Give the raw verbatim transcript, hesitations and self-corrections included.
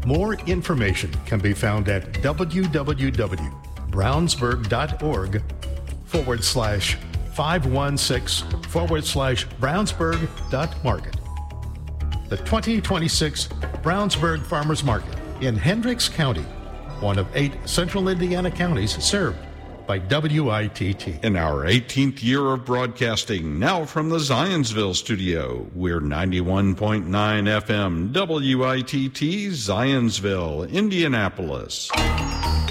More information can be found at www.brownsburg.org forward slash 516 forward slash Brownsburg dot market. The twenty twenty-six Brownsburg Farmers Market in Hendricks County, one of eight central Indiana counties served by W I T T. In our eighteenth year of broadcasting, now from the Zionsville studio, we're ninety-one point nine F M, W I T T, Zionsville, Indianapolis.